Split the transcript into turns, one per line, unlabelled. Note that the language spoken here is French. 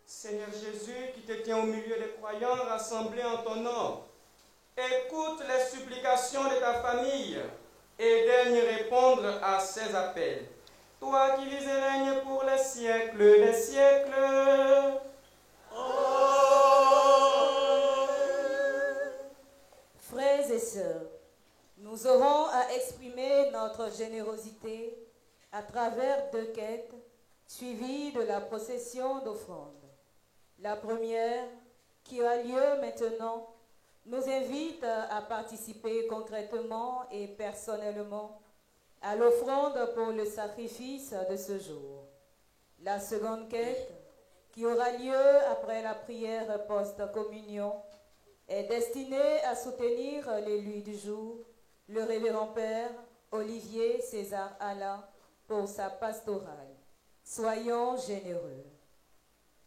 Seigneur Jésus, qui te tiens au milieu des croyants rassemblés en ton nom, écoute les supplications de ta famille et daigne répondre à ses appels. Toi qui vis et règnes pour les siècles des siècles.
Frères et sœurs, nous aurons à exprimer notre générosité à travers deux quêtes suivies de la procession d'offrandes. La première, qui a lieu maintenant, nous invite à participer concrètement et personnellement à l'offrande pour le sacrifice de ce jour. La seconde quête, qui aura lieu après la prière post-communion, est destinée à soutenir l'élu du jour, le révérend Père Olivier César Alain, pour sa pastorale. Soyons généreux.